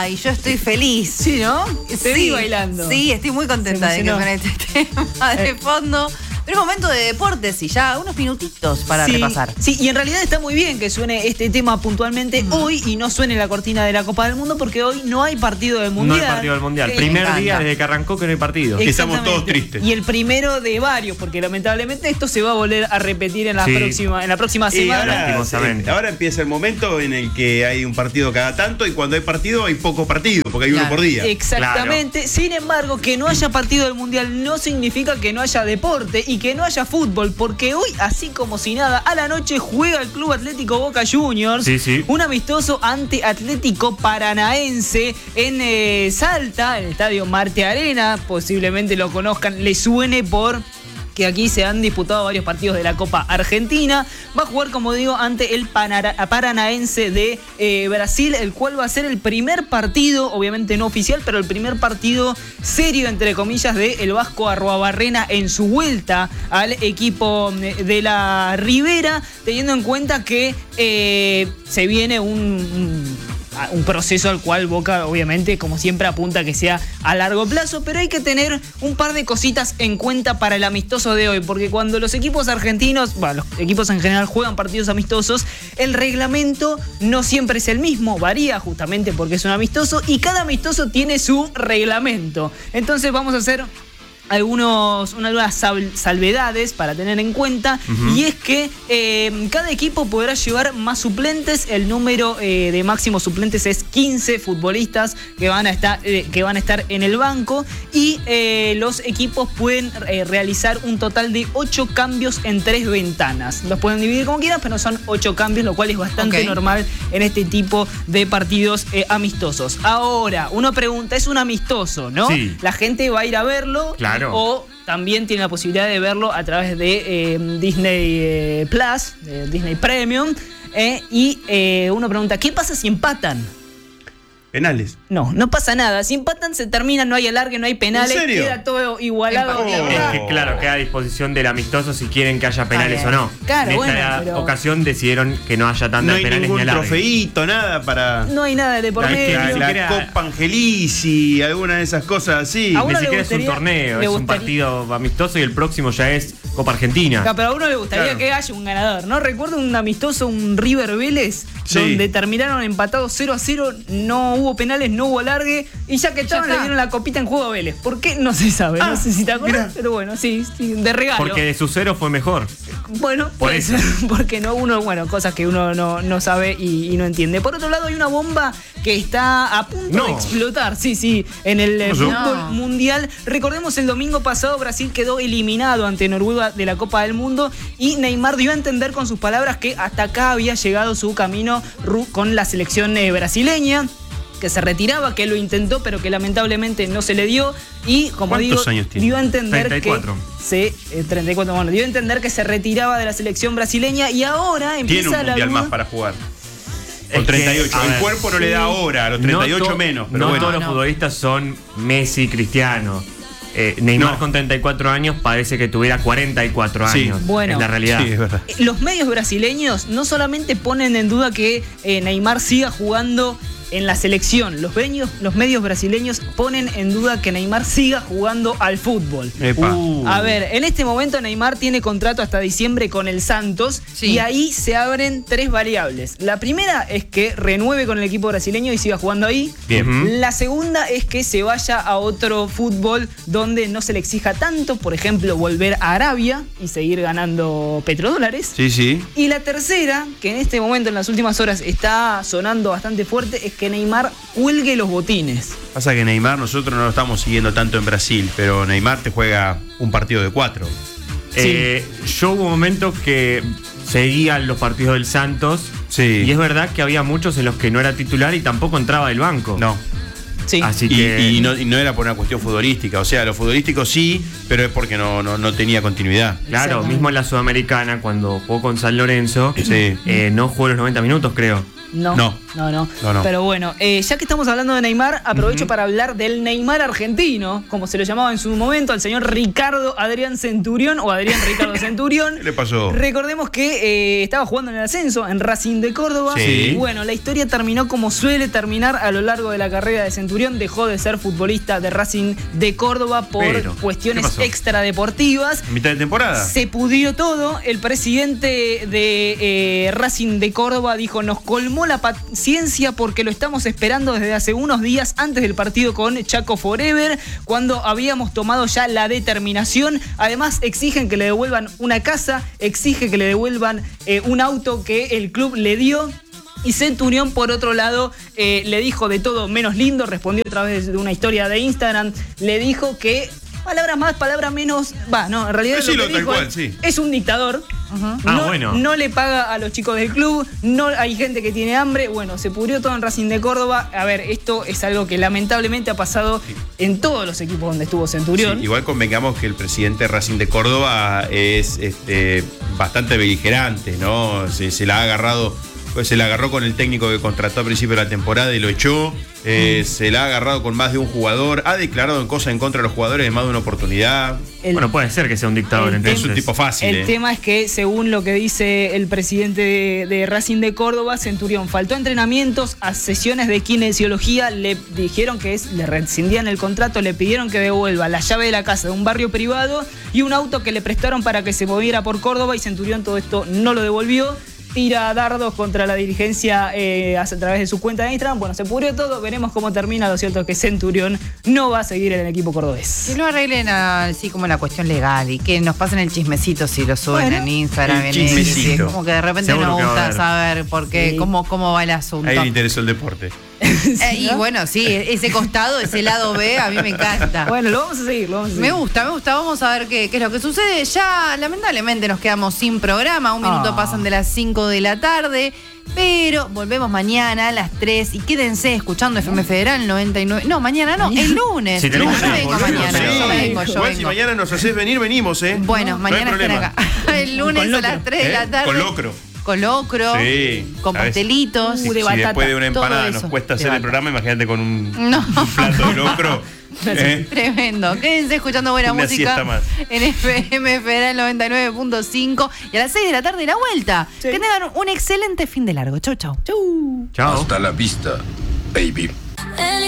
y yo estoy feliz. Sí, ¿no? Te vi bailando. Sí, estoy muy contenta de que con este tema de fondo. Pero es momento de deportes y ya unos minutitos para repasar. Sí, y en realidad está muy bien que suene este tema puntualmente hoy y no suene la cortina de la Copa del Mundo porque hoy no hay partido del Mundial. No hay partido del Mundial. Primer día desde que arrancó que no hay partido. Estamos todos tristes. Y el primero de varios, porque lamentablemente esto se va a volver a repetir en la próxima semana. Ahora empieza el momento en el que hay un partido cada tanto y cuando hay partido hay poco partido, porque hay uno por día. Exactamente. Claro. Sin embargo, que no haya partido del Mundial no significa que no haya deporte y que no haya fútbol, porque hoy, así como si nada, a la noche juega el Club Atlético Boca Juniors, un amistoso ante Atlético Paranaense en Salta, en el estadio Marte Arena. Posiblemente lo conozcan, le suene por que aquí se han disputado varios partidos de la Copa Argentina. Va a jugar, como digo, ante el Paranaense de Brasil, el cual va a ser el primer partido, obviamente no oficial, pero el primer partido serio, entre comillas, de el Vasco Arruabarrena en su vuelta al equipo de la Ribera, teniendo en cuenta que se viene un proceso al cual Boca, obviamente, como siempre, apunta a que sea a largo plazo, pero hay que tener un par de cositas en cuenta para el amistoso de hoy, porque cuando los equipos argentinos, los equipos en general juegan partidos amistosos, el reglamento no siempre es el mismo, varía justamente porque es un amistoso y cada amistoso tiene su reglamento. Entonces vamos a hacer algunas salvedades para tener en cuenta, y es que cada equipo podrá llevar más suplentes. El número de máximos suplentes es 15 futbolistas que van a estar en el banco, y los equipos pueden realizar un total de 8 cambios en 3 ventanas. Los pueden dividir como quieran, pero son 8 cambios, lo cual es bastante normal en este tipo de partidos amistosos. Ahora, uno pregunta, es un amistoso, ¿no? Sí. La gente va a ir a verlo. Claro. O también tiene la posibilidad de verlo a través de Disney Plus, Disney Premium. Y uno pregunta, ¿qué pasa si empatan? Penales. No pasa nada. Si empatan, se termina, no hay alargue, no hay penales. ¿En serio? Queda todo igualado. Es que, claro, queda a disposición del amistoso si quieren que haya penales o no. Claro, en esta ocasión decidieron que no haya tantos penales ni alargue. No hay ningún trofeíto, nada para... No hay nada de por medio. La Copa Angelici, alguna de esas cosas así. Ni siquiera es un torneo, es un partido amistoso y el próximo ya es Copa Argentina. Pero a uno le gustaría que haya un ganador, ¿no? Recuerdo un amistoso, un River Vélez, donde terminaron empatados 0-0, no hubo penales, no hubo alargue, y ya que estaban le dieron la copita en juego a Vélez. ¿Por qué? No se sabe, no sé si te acuerdas, pero bueno, sí, de regalo. Porque de su 0 fue mejor. Bueno, por eso. Porque cosas que uno no sabe y no entiende. Por otro lado, hay una bomba que está a punto de explotar, en el fútbol mundial. Recordemos, el domingo pasado Brasil quedó eliminado ante Noruega de la Copa del Mundo, y Neymar dio a entender con sus palabras que hasta acá había llegado su camino con la selección brasileña, que se retiraba, que lo intentó, pero que lamentablemente no se le dio. Y como digo, dio a entender 34. que 34, dio a entender que se retiraba de la selección brasileña, y ahora empieza tiene un mundial más para jugar. Con 38. El cuerpo no le da ahora, a los 38 menos. Pero todos los futbolistas son Messi, Cristiano. Neymar con 34 años parece que tuviera 44 años. Bueno, es la realidad. Sí, es verdad. Los medios brasileños no solamente ponen en duda que Neymar siga jugando en la selección, los medios brasileños ponen en duda que Neymar siga jugando al fútbol. A ver, en este momento Neymar tiene contrato hasta diciembre con el Santos, y ahí se abren 3 variables. La primera es que renueve con el equipo brasileño y siga jugando ahí. Bien. La segunda es que se vaya a otro fútbol donde no se le exija tanto, por ejemplo, volver a Arabia y seguir ganando petrodólares. Sí. Y la tercera, que en este momento, en las últimas horas, está sonando bastante fuerte, es que Neymar cuelgue los botines. Pasa que Neymar, nosotros no lo estamos siguiendo tanto en Brasil, pero Neymar te juega un partido de 4. Yo hubo momentos que seguía los partidos del Santos, y es verdad que había muchos en los que no era titular y tampoco entraba del banco. No. Sí. Así que... y no era por una cuestión futbolística, o sea, lo futbolístico sí, pero es porque no tenía continuidad. Claro, mismo en la Sudamericana, cuando jugó con San Lorenzo, no jugó los 90 minutos, creo. No, No. Pero bueno, ya que estamos hablando de Neymar, aprovecho para hablar del Neymar argentino, como se lo llamaba en su momento, al señor Ricardo Adrián Centurión o Adrián Ricardo Centurión. ¿Qué le pasó? Recordemos que estaba jugando en el ascenso en Racing de Córdoba. Sí. Y bueno, la historia terminó como suele terminar a lo largo de la carrera de Centurión. Dejó de ser futbolista de Racing de Córdoba por cuestiones extradeportivas. ¿En mitad de temporada? Se pudrió todo. El presidente de Racing de Córdoba dijo: nos colmó la paciencia porque lo estamos esperando desde hace unos días antes del partido con Chaco Forever, cuando habíamos tomado ya la determinación. Además, exigen que le devuelvan una casa, exige que le devuelvan un auto que el club le dio. Y Centurión, por otro lado, le dijo de todo menos lindo, respondió a través de una historia de Instagram, le dijo que palabras más, palabras menos. En realidad lo que dijo es un dictador. No le paga a los chicos del club, no hay gente que tiene hambre. Bueno, se pudrió todo en Racing de Córdoba. A ver, esto es algo que lamentablemente ha pasado en todos los equipos donde estuvo Centurión. Sí, igual convengamos que el presidente de Racing de Córdoba es bastante beligerante, ¿no? Se la ha agarrado. Se la agarró con el técnico que contrató a principio de la temporada y lo echó. Se la ha agarrado con más de un jugador. Ha declarado en cosas en contra de los jugadores en más de una oportunidad. Bueno, puede ser que sea un dictador. Es un tipo fácil. El tema es que, según lo que dice el presidente de Racing de Córdoba, Centurión faltó a entrenamientos, a sesiones de kinesiología, le dijeron que le rescindían el contrato, le pidieron que devuelva la llave de la casa de un barrio privado y un auto que le prestaron para que se moviera por Córdoba, y Centurión todo esto no lo devolvió. Tira dardos contra la dirigencia a través de su cuenta de Instagram. Bueno, se pudrió todo, veremos cómo termina. Lo cierto es que Centurión no va a seguir en el equipo cordobés. Que lo arreglen así como la cuestión legal y que nos pasen el chismecito si lo suben en Instagram. El chismecito. Como que de repente nos gusta saber por qué, cómo va el asunto. Ahí le interesó el deporte. Y bueno, sí, ese costado, ese lado B, a mí me encanta. Bueno, lo vamos a seguir. Me gusta. Vamos a ver qué es lo que sucede. Ya, lamentablemente, nos quedamos sin programa. Un minuto pasan de las 5 de la tarde. Pero volvemos mañana a las 3 y quédense escuchando FM Federal 99. No, mañana no, el lunes. Si tenemos yo vengo mañana. Yo vengo. Si mañana nos haces venir, venimos, ¿eh? Bueno, mañana estén acá. El lunes a las 3 de la tarde. Con locro. Sí. Con pastelitos. Si después de una empanada nos cuesta hacer el programa, imagínate con un plato de locro. Tremendo. Quédense escuchando buena música en FM Federal 99.5 y a las 6 de la tarde la vuelta. Que tengan un excelente fin de largo. Chau. Hasta la vista, baby.